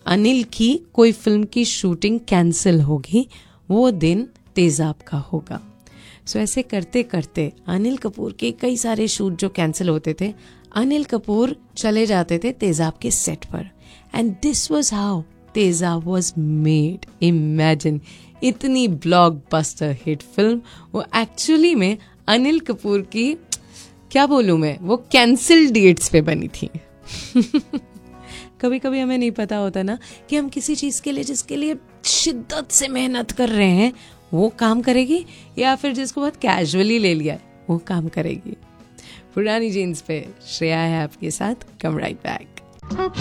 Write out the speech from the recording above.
अनिल की कोई फिल्म की शूटिंग कैंसिल होगी, वो दिन तेजाब का होगा। सो ऐसे करते करते अनिल कपूर के कई सारे शूट जो कैंसिल होते थे, अनिल कपूर चले जाते थे तेजाब के सेट पर, एंड दिस वाज हाउ तेजाब वाज मेड। इमेजिन, इतनी ब्लॉकबस्टर हिट फिल्म वो एक्चुअली में अनिल कपूर की, क्या बोलूं मैं, वो कैंसिल डेट्स पे बनी थी। कभी कभी हमें नहीं पता होता ना कि हम किसी चीज के लिए, जिसके लिए शिद्दत से मेहनत कर रहे हैं, वो काम करेगी, या फिर जिसको बहुत कैजुअली ले लिया वो काम करेगी। पुरानी जीन्स पे श्रेया है आपके साथ। कम राइट बैक।